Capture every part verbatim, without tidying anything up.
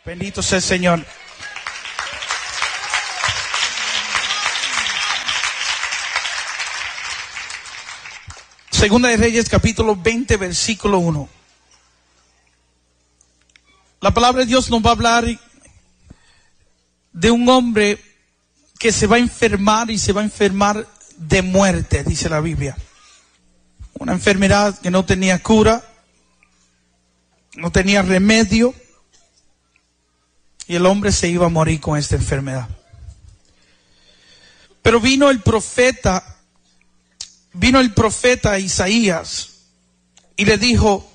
Bendito sea el Señor. Segunda de Reyes, capítulo veinte, versículo uno. La palabra de Dios nos va a hablar de un hombre que se va a enfermar y se va a enfermar de muerte, dice la Biblia. Una enfermedad que no tenía cura, no tenía remedio, y el hombre se iba a morir con esta enfermedad. Pero vino el profeta, vino el profeta Isaías y le dijo: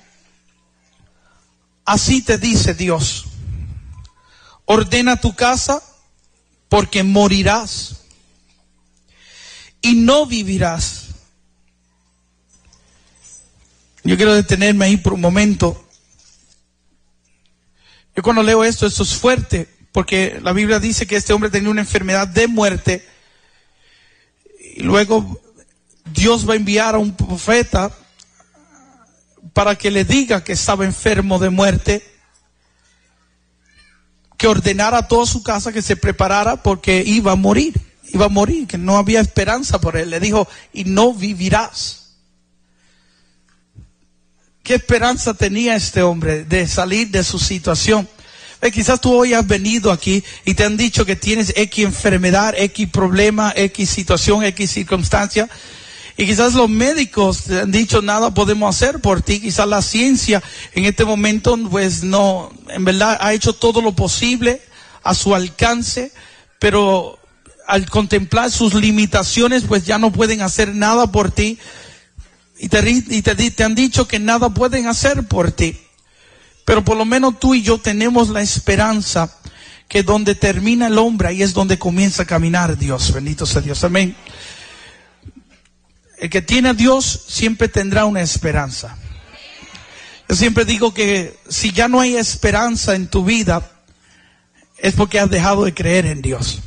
así te dice Dios, ordena tu casa porque morirás y no vivirás. Yo quiero detenerme ahí por un momento. Yo cuando leo esto, esto es fuerte, porque la Biblia dice que este hombre tenía una enfermedad de muerte, y luego Dios va a enviar a un profeta para que le diga que estaba enfermo de muerte, que ordenara a toda su casa que se preparara porque iba a morir, iba a morir, que no había esperanza por él. Le dijo: y no vivirás. ¿Qué esperanza tenía este hombre de salir de su situación? Eh, quizás tú hoy has venido aquí y te han dicho que tienes X enfermedad, X problema, X situación, X circunstancia. Y quizás los médicos te han dicho: nada podemos hacer por ti. Quizás la ciencia en este momento, pues no, en verdad ha hecho todo lo posible a su alcance, pero al contemplar sus limitaciones, pues ya no pueden hacer nada por ti. Y, te, y te, te han dicho que nada pueden hacer por ti. Pero por lo menos tú y yo tenemos la esperanza que donde termina el hombre, ahí es donde comienza a caminar Dios. Bendito sea Dios. Amén. El que tiene a Dios siempre tendrá una esperanza. Yo siempre digo que si ya no hay esperanza en tu vida, es porque has dejado de creer en Dios.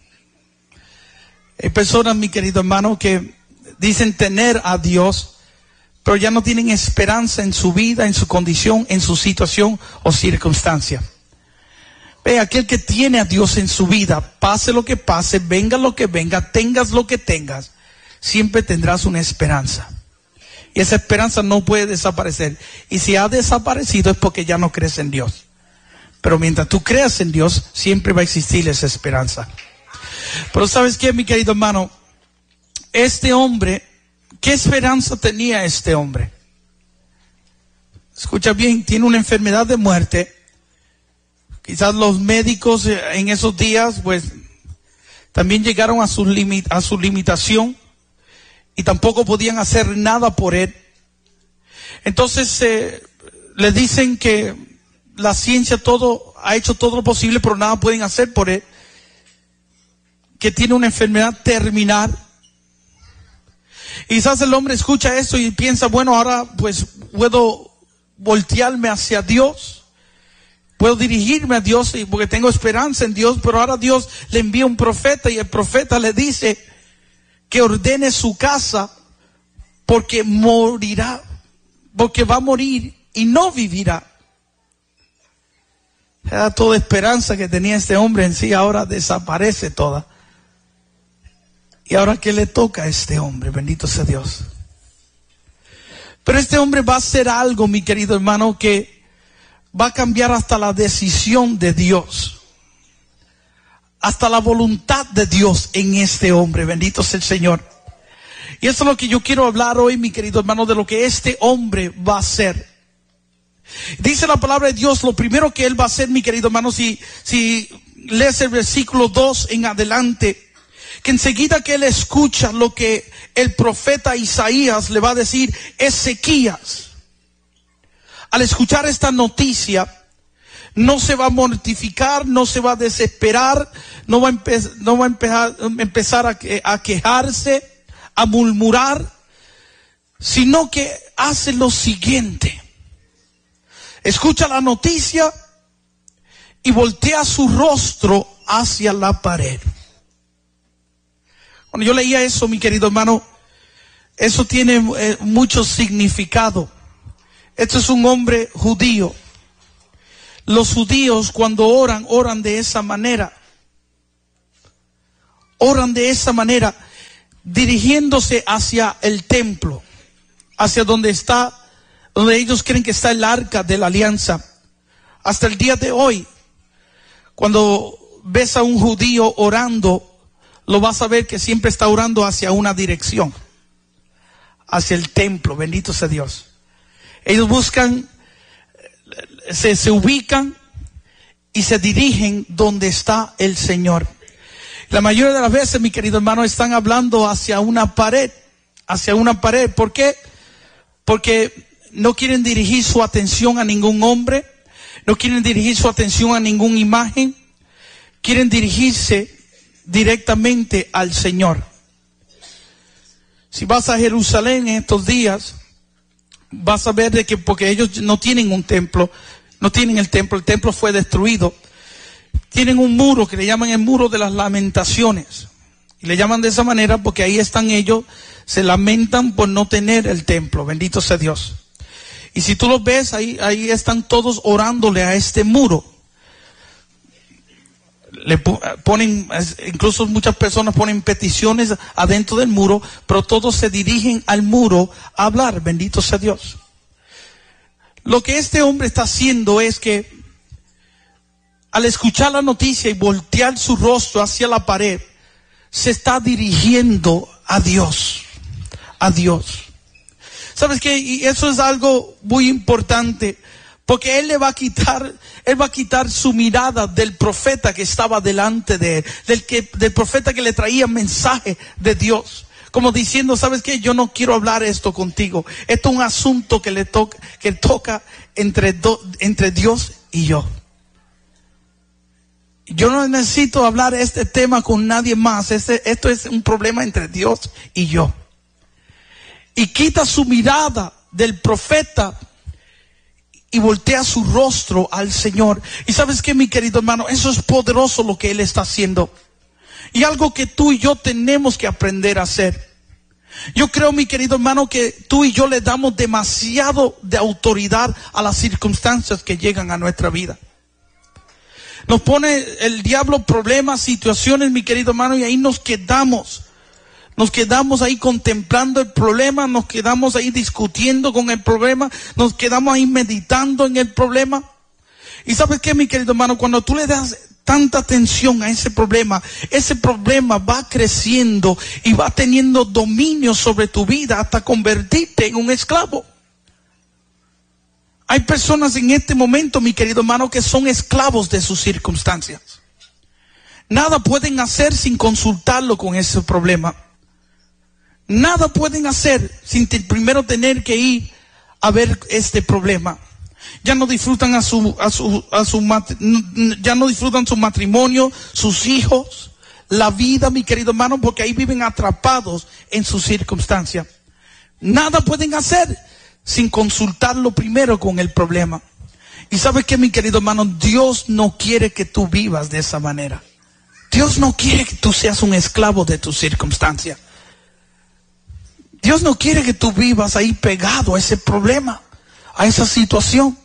Hay personas, mi querido hermano, que dicen tener a Dios, pero ya no tienen esperanza en su vida, en su condición, en su situación o circunstancia. Ve, aquel que tiene a Dios en su vida, pase lo que pase, venga lo que venga, tengas lo que tengas, siempre tendrás una esperanza. Y esa esperanza no puede desaparecer. Y si ha desaparecido es porque ya no crees en Dios. Pero mientras tú creas en Dios, siempre va a existir esa esperanza. Pero ¿sabes qué, mi querido hermano? Este hombre, ¿qué esperanza tenía este hombre? Escucha bien, tiene una enfermedad de muerte. Quizás los médicos en esos días, pues, también llegaron a su, limit, a su limitación y tampoco podían hacer nada por él. Entonces, eh, le dicen que la ciencia todo ha hecho todo lo posible, pero nada pueden hacer por él. Que tiene una enfermedad terminal. Y quizás el hombre escucha esto y piensa: bueno, ahora pues puedo voltearme hacia Dios, puedo dirigirme a Dios porque tengo esperanza en Dios. Pero ahora Dios le envía un profeta y el profeta le dice que ordene su casa porque morirá, porque va a morir y no vivirá. Era toda esperanza que tenía este hombre en sí, ahora desaparece toda. ¿Y ahora qué le toca a este hombre? Bendito sea Dios. Pero este hombre va a hacer algo, mi querido hermano, que va a cambiar hasta la decisión de Dios, hasta la voluntad de Dios en este hombre. Bendito sea el Señor. Y eso es lo que yo quiero hablar hoy, mi querido hermano, de lo que este hombre va a hacer. Dice la palabra de Dios, lo primero que él va a hacer, mi querido hermano, si, si lees el versículo dos en adelante, que enseguida que él escucha lo que el profeta Isaías le va a decir, Ezequías, al escuchar esta noticia, no se va a mortificar, no se va a desesperar, no va a, empe- no va a empezar, empezar a, que- a quejarse, a murmurar, sino que hace lo siguiente. Escucha la noticia y voltea su rostro hacia la pared. Cuando yo leía eso, mi querido hermano, eso tiene eh, mucho significado. Este es un hombre judío. los judíos cuando oran, oran de esa manera. Oran de esa manera, dirigiéndose hacia el templo, hacia donde está, donde ellos creen que está el arca de la alianza. Hasta el día de hoy, cuando ves a un judío orando, lo vas a ver que siempre está orando hacia una dirección, hacia el templo. Bendito sea Dios. Ellos buscan, se, se ubican y se dirigen donde está el Señor. La mayoría de las veces, mi querido hermano, están hablando hacia una pared, hacia una pared. ¿Por qué? Porque no quieren dirigir su atención a ningún hombre, no quieren dirigir su atención a ninguna imagen, quieren dirigirse directamente al Señor. Si vas a Jerusalén en estos días, vas a ver de que, porque ellos no tienen un templo, no tienen el templo, el templo fue destruido. Tienen un muro que le llaman el muro de las lamentaciones. Y le llaman de esa manera porque ahí están ellos, se lamentan por no tener el templo. Bendito sea Dios. Y si tú los ves, ahí, ahí están todos orándole a este muro. Le ponen, incluso muchas personas ponen peticiones adentro del muro, pero todos se dirigen al muro a hablar. Bendito sea Dios. Lo que este hombre está haciendo es que al escuchar la noticia y voltear su rostro hacia la pared, se está dirigiendo a Dios, a Dios. ¿Sabes qué? Y eso es algo muy importante, porque él le va a quitar, él va a quitar su mirada del profeta que estaba delante de él, del que, del profeta que le traía mensaje de Dios, como diciendo, ¿sabes qué? Yo no quiero hablar esto contigo. Esto es un asunto que le toca, que toca entre do, entre Dios y yo. Yo no necesito hablar este tema con nadie más. Este, esto es un problema entre Dios y yo. Y quita su mirada del profeta y voltea su rostro al Señor. Y sabes qué, mi querido hermano, eso es poderoso lo que Él está haciendo. Y algo que tú y yo tenemos que aprender a hacer. Yo creo, mi querido hermano, que tú y yo le damos demasiado de autoridad a las circunstancias que llegan a nuestra vida. Nos pone el diablo problemas, situaciones, mi querido hermano, y ahí nos quedamos. Nos quedamos ahí contemplando el problema, nos quedamos ahí discutiendo con el problema, nos quedamos ahí meditando en el problema. Y ¿sabes qué, mi querido hermano? Cuando tú le das tanta atención a ese problema, ese problema va creciendo y va teniendo dominio sobre tu vida hasta convertirte en un esclavo. Hay personas en este momento, mi querido hermano, que son esclavos de sus circunstancias. Nada pueden hacer sin consultarlo con ese problema. Nada pueden hacer sin te, primero tener que ir a ver este problema. Ya no disfrutan a su, a su, a su, ya no disfrutan su matrimonio, sus hijos, la vida, mi querido hermano, porque ahí viven atrapados en sus circunstancias. Nada pueden hacer sin consultarlo primero con el problema. Y sabes que, mi querido hermano, Dios no quiere que tú vivas de esa manera. Dios no quiere que tú seas un esclavo de tus circunstancias. Dios no quiere que tú vivas ahí pegado a ese problema, a esa situación.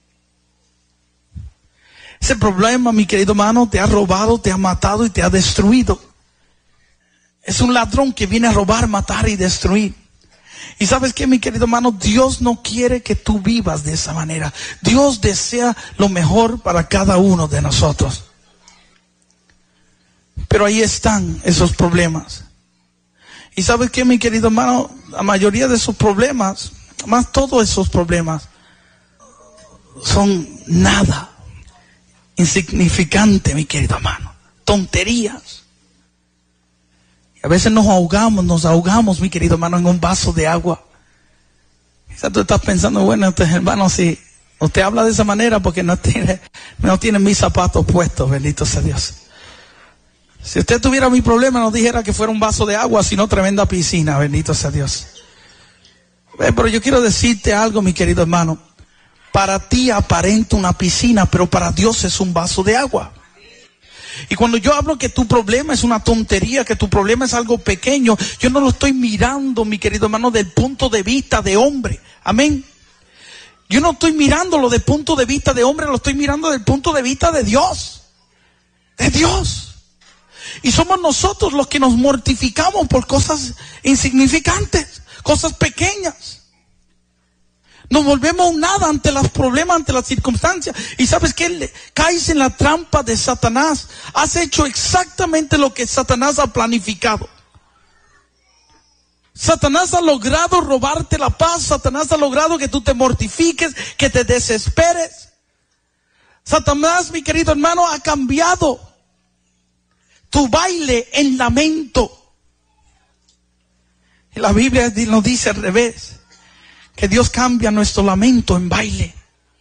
Ese problema, mi querido hermano, te ha robado, te ha matado y te ha destruido. Es un ladrón que viene a robar, matar y destruir. Y ¿sabes qué, mi querido hermano? Dios no quiere que tú vivas de esa manera. Dios desea lo mejor para cada uno de nosotros. Pero ahí están esos problemas. Y ¿sabes qué, mi querido hermano? La mayoría de esos problemas, más todos esos problemas, son nada, insignificante, mi querido hermano. Tonterías. A veces nos ahogamos, nos ahogamos, mi querido hermano, en un vaso de agua. Quizás tú estás pensando, bueno, usted, hermano, si usted habla de esa manera porque no tiene, no tiene mis zapatos puestos, bendito sea Dios. Si usted tuviera mi problema, no dijera que fuera un vaso de agua, sino tremenda piscina, bendito sea Dios. Pero yo quiero decirte algo, mi querido hermano. Para ti aparenta una piscina, pero para Dios es un vaso de agua. Y cuando yo hablo que tu problema es una tontería, que tu problema es algo pequeño, yo no lo estoy mirando, mi querido hermano, del punto de vista de hombre. Amén. Yo no estoy mirándolo de punto de vista de hombre, lo estoy mirando del punto de vista de Dios. De Dios. Y somos nosotros los que nos mortificamos por cosas insignificantes, cosas pequeñas. Nos volvemos nada ante los problemas, ante las circunstancias. Y sabes que caes en la trampa de Satanás. Has hecho exactamente lo que Satanás ha planificado. Satanás ha logrado robarte la paz. Satanás ha logrado que tú te mortifiques, que te desesperes. Satanás, mi querido hermano, ha cambiado tu baile en lamento. Y la Biblia nos dice al revés, que Dios cambia nuestro lamento en baile.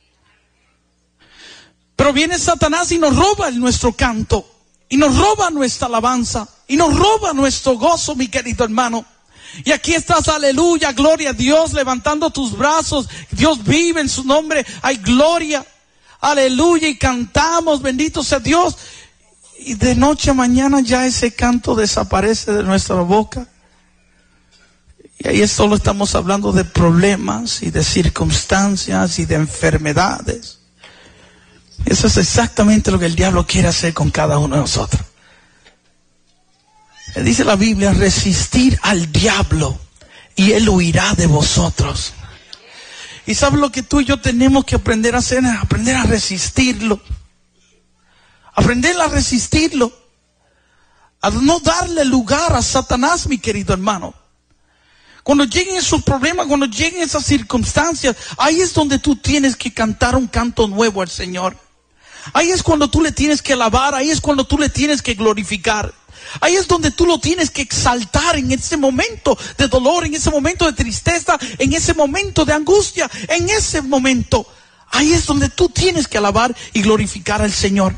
Pero viene Satanás y nos roba nuestro canto, y nos roba nuestra alabanza, y nos roba nuestro gozo, mi querido hermano. Y aquí estás, aleluya, gloria a Dios, levantando tus brazos. Dios vive, en su nombre hay gloria, aleluya, y cantamos, bendito sea Dios. Y de noche a mañana ya ese canto desaparece de nuestra boca. Y ahí solo estamos hablando de problemas y de circunstancias y de enfermedades. Eso es exactamente lo que el diablo quiere hacer con cada uno de nosotros. Dice la Biblia, resistir al diablo y él huirá de vosotros. Y ¿sabes lo que tú y yo tenemos que aprender a hacer? Aprender a resistirlo. Aprender a resistirlo. A no darle lugar a Satanás, mi querido hermano. Cuando lleguen esos problemas, cuando lleguen esas circunstancias, ahí es donde tú tienes que cantar un canto nuevo al Señor. Ahí es cuando tú le tienes que alabar, ahí es cuando tú le tienes que glorificar. Ahí es donde tú lo tienes que exaltar en ese momento de dolor, en ese momento de tristeza, en ese momento de angustia, en ese momento. Ahí es donde tú tienes que alabar y glorificar al Señor.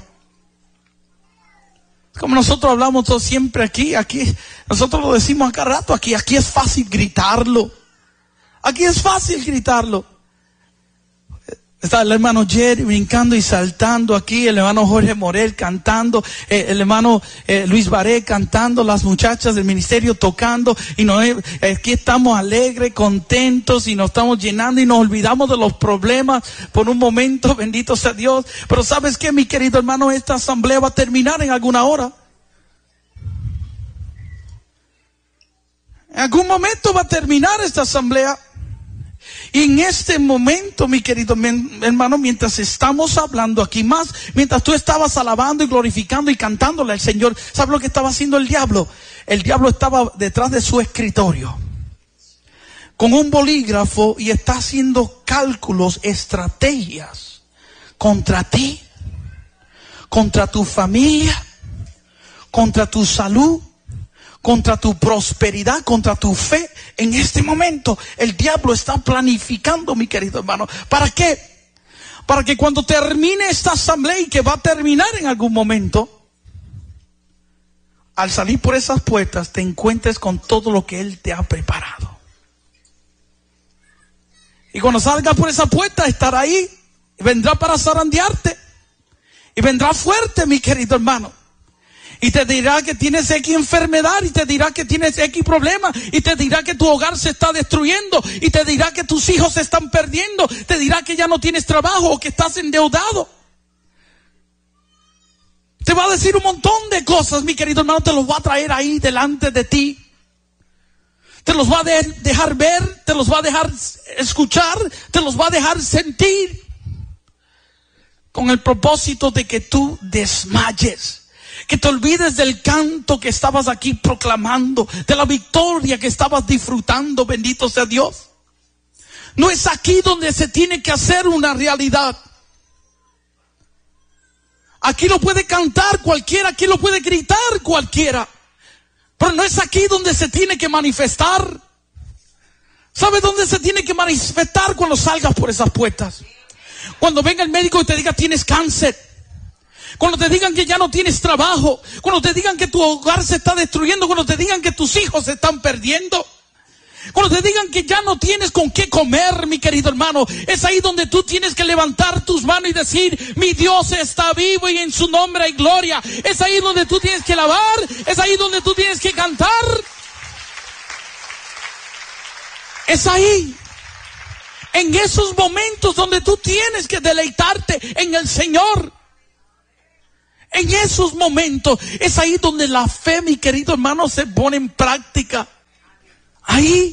Como nosotros hablamos todos siempre aquí, aquí, nosotros lo decimos acá rato, aquí, aquí es fácil gritarlo. Aquí es fácil gritarlo. Está el hermano Jerry brincando y saltando aquí, el hermano Jorge Morel cantando, eh, el hermano eh, Luis Baré cantando, las muchachas del ministerio tocando, y no, eh, aquí estamos alegres, contentos, y nos estamos llenando y nos olvidamos de los problemas por un momento, bendito sea Dios. Pero ¿sabes qué, mi querido hermano? Esta asamblea va a terminar en alguna hora. En algún momento va a terminar esta asamblea. Y en este momento, mi querido hermano, mientras estamos hablando aquí más, mientras tú estabas alabando y glorificando y cantándole al Señor, ¿sabes lo que estaba haciendo el diablo? El diablo estaba detrás de su escritorio con un bolígrafo y está haciendo cálculos, estrategias contra ti, contra tu familia, contra tu salud, contra tu prosperidad, contra tu fe. En este momento el diablo está planificando, mi querido hermano. ¿Para qué? Para que cuando termine esta asamblea, y que va a terminar en algún momento, al salir por esas puertas te encuentres con todo lo que él te ha preparado. Y cuando salga por esa puerta estará ahí, y vendrá para zarandearte, y vendrá fuerte, mi querido hermano. Y te dirá que tienes X enfermedad, y te dirá que tienes X problema, y te dirá que tu hogar se está destruyendo, y te dirá que tus hijos se están perdiendo, te dirá que ya no tienes trabajo o que estás endeudado. Te va a decir un montón de cosas, mi querido hermano, te los va a traer ahí delante de ti. Te los va a de- dejar ver, te los va a dejar escuchar, te los va a dejar sentir, con el propósito de que tú desmayes. Que te olvides del canto que estabas aquí proclamando, de la victoria que estabas disfrutando, bendito sea Dios. No es aquí donde se tiene que hacer una realidad. Aquí lo puede cantar cualquiera, aquí lo puede gritar cualquiera, pero no es aquí donde se tiene que manifestar. ¿Sabes dónde se tiene que manifestar? Cuando salgas por esas puertas. Cuando venga el médico y te diga tienes cáncer. Cuando te digan que ya no tienes trabajo, cuando te digan que tu hogar se está destruyendo, cuando te digan que tus hijos se están perdiendo, cuando te digan que ya no tienes con qué comer, mi querido hermano, es ahí donde tú tienes que levantar tus manos y decir, mi Dios está vivo y en su nombre hay gloria. Es ahí donde tú tienes que alabar, es ahí donde tú tienes que cantar. Es ahí. En esos momentos donde tú tienes que deleitarte en el Señor. En esos momentos es ahí donde la fe, mi querido hermano, se pone en práctica. Ahí.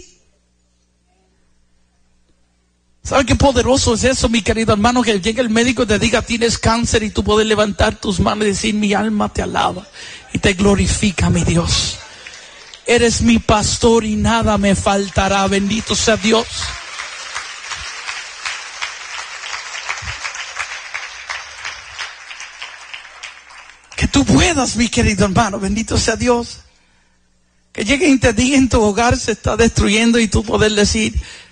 ¿Sabe qué poderoso es eso, mi querido hermano? Que llegue el médico y te diga, tienes cáncer, y tú puedes levantar tus manos y decir, mi alma te alaba y te glorifica, mi Dios. Eres mi pastor y nada me faltará. Bendito sea Dios. Que tú puedas, mi querido hermano, bendito sea Dios. Que lleguen y te digan, tu hogar se está destruyendo y tú poder decir,